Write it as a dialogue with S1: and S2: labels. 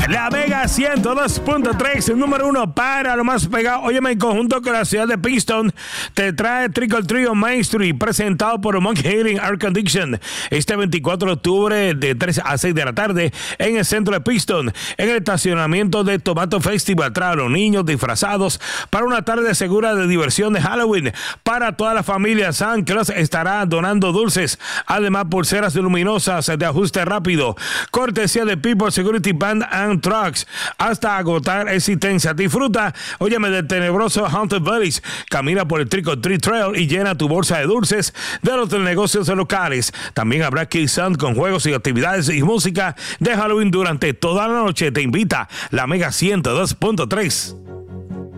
S1: La Mega 102.3, el número 1 para lo más pegado. Óyeme, en conjunto con la ciudad de Pistón, te trae Trick or Treat on Main Street, presentado por Monkey Heating Air Condition, este 24 de octubre de 3 a 6 de la tarde en el centro de Pistón, en el estacionamiento de Tomato Festival. Trae a los niños disfrazados para una tarde segura de diversión de Halloween para toda la familia. San Claus estará donando dulces, además pulseras luminosas de ajuste rápido, cortesía de People Security Band and Trucks, hasta agotar existencia. Disfruta, óyeme, del tenebroso Haunted Valleys. Camina por el Trick or Treat Trail y llena tu bolsa de dulces de los negocios locales. También habrá Kids Sound con juegos y actividades y música de Halloween durante toda la noche. Te invita la Mega 102.3.